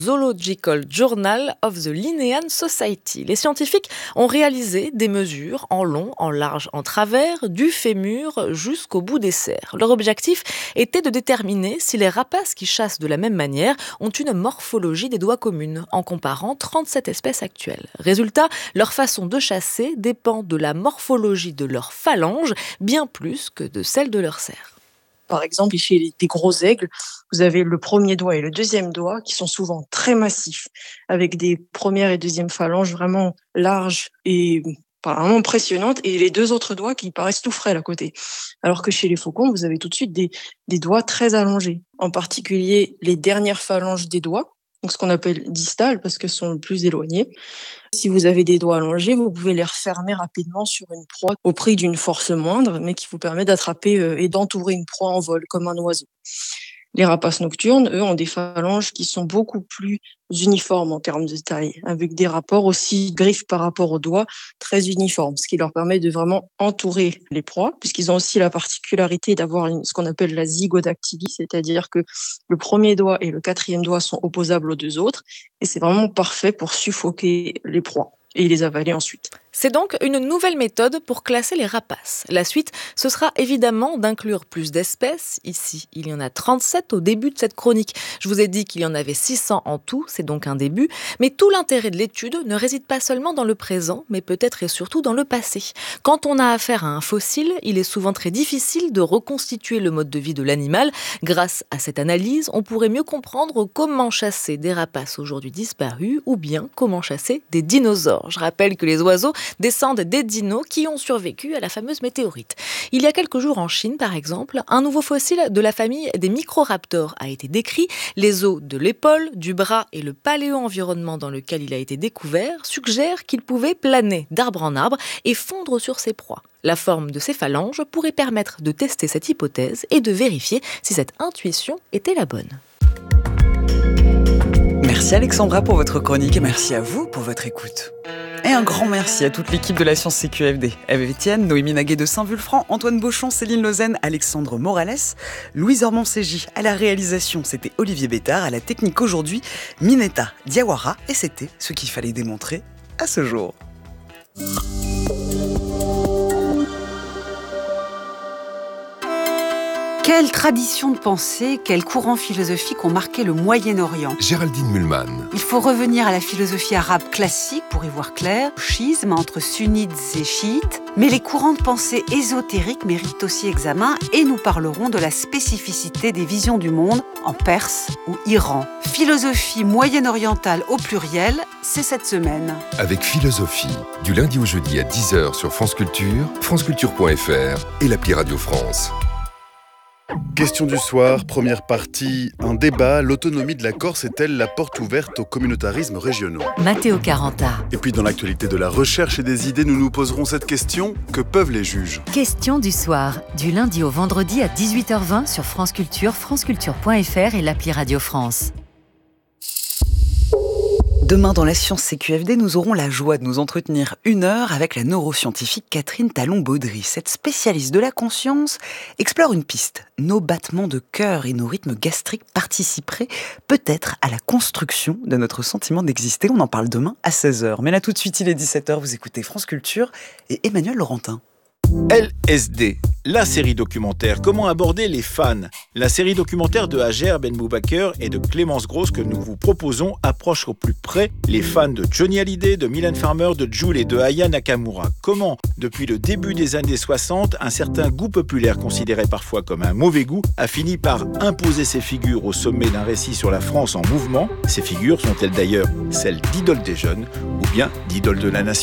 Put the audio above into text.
Zoological Journal of the Linnean Society. Les scientifiques ont réalisé des mesures en long, en large, en travers, du fémur jusqu'au bout des serres. Leur objectif était de déterminer si les rapaces qui chassent de la même manière ont une morphologie des doigts commune, en comparant 37 espèces actuelles. Résultat, leur façon de chasser dépend de la morphologie de leurs phalanges, bien plus que de celle de leurs serres. Par exemple, chez des gros aigles, vous avez le premier doigt et le deuxième doigt qui sont souvent très massifs, avec des premières et deuxièmes phalanges vraiment larges et vraiment impressionnantes, et les deux autres doigts qui paraissent tout frêles à côté. Alors que chez les faucons, vous avez tout de suite des doigts très allongés, en particulier les dernières phalanges des doigts, donc ce qu'on appelle distales parce qu'elles sont le plus éloignées. Si vous avez des doigts allongés, vous pouvez les refermer rapidement sur une proie au prix d'une force moindre, mais qui vous permet d'attraper et d'entourer une proie en vol, comme un oiseau. Les rapaces nocturnes, eux, ont des phalanges qui sont beaucoup plus uniformes en termes de taille, avec des rapports aussi griffes par rapport aux doigts très uniformes, ce qui leur permet de vraiment entourer les proies, puisqu'ils ont aussi la particularité d'avoir ce qu'on appelle la zygodactylie, c'est-à-dire que le premier doigt et le quatrième doigt sont opposables aux deux autres, et c'est vraiment parfait pour suffoquer les proies et les avaler ensuite. C'est donc une nouvelle méthode pour classer les rapaces. La suite, ce sera évidemment d'inclure plus d'espèces. Ici, il y en a 37 au début de cette chronique. Je vous ai dit qu'il y en avait 600 en tout, c'est donc un début. Mais tout l'intérêt de l'étude ne réside pas seulement dans le présent, mais peut-être et surtout dans le passé. Quand on a affaire à un fossile, il est souvent très difficile de reconstituer le mode de vie de l'animal. Grâce à cette analyse, on pourrait mieux comprendre comment chasser des rapaces aujourd'hui disparus ou bien comment chasser des dinosaures. Je rappelle que les oiseaux descendent des dinos qui ont survécu à la fameuse météorite. Il y a quelques jours en Chine, par exemple, un nouveau fossile de la famille des microraptors a été décrit. Les os de l'épaule, du bras et le paléo-environnement dans lequel il a été découvert suggèrent qu'il pouvait planer d'arbre en arbre et fondre sur ses proies. La forme de ses phalanges pourrait permettre de tester cette hypothèse et de vérifier si cette intuition était la bonne. Merci Alexandra pour votre chronique et merci à vous pour votre écoute. Et un grand merci à toute l'équipe de la Science CQFD. Eve Etienne, Noémie Naguet de Saint-Vulfranc, Antoine Beauchamp, Céline Lausanne, Alexandre Morales, Louise Ormond-Ségy à la réalisation, c'était Olivier Bétard, à la technique aujourd'hui, Mineta Diawara, et c'était ce qu'il fallait démontrer à ce jour. Quelle tradition de pensée, quels courants philosophiques ont marqué le Moyen-Orient. Géraldine Mühlmann. Il faut revenir à la philosophie arabe classique pour y voir clair, schisme entre sunnites et chiites, mais les courants de pensée ésotériques méritent aussi examen et nous parlerons de la spécificité des visions du monde en Perse ou Iran. Philosophie moyen-orientale au pluriel, c'est cette semaine. Avec Philosophie, du lundi au jeudi à 10h sur France Culture, franceculture.fr et l'appli Radio France. Question du soir, première partie, un débat, l'autonomie de la Corse est-elle la porte ouverte aux communautarismes régionaux ? Matteo Caranta. Et puis dans l'actualité de la recherche et des idées, nous nous poserons cette question, que peuvent les juges ? Question du soir, du lundi au vendredi à 18h20 sur France Culture, franceculture.fr et l'appli Radio France. Demain, dans la Science CQFD, nous aurons la joie de nous entretenir 1 heure avec la neuroscientifique Catherine Talon-Baudry. Cette spécialiste de la conscience explore une piste. Nos battements de cœur et nos rythmes gastriques participeraient peut-être à la construction de notre sentiment d'exister. On en parle demain à 16h. Mais là, tout de suite, il est 17h. Vous écoutez France Culture et Emmanuel Laurentin. LSD, la série documentaire Comment aborder les fans. La série documentaire de Hajer Ben Moubaker et de Clémence Grosse que nous vous proposons approche au plus près les fans de Johnny Hallyday, de Mylène Farmer, de Jul et de Aya Nakamura. Comment, depuis le début des années 60, un certain goût populaire considéré parfois comme un mauvais goût a fini par imposer ses figures au sommet d'un récit sur la France en mouvement. Ces figures sont-elles d'ailleurs celles d'idoles des jeunes ou bien d'idoles de la nation ?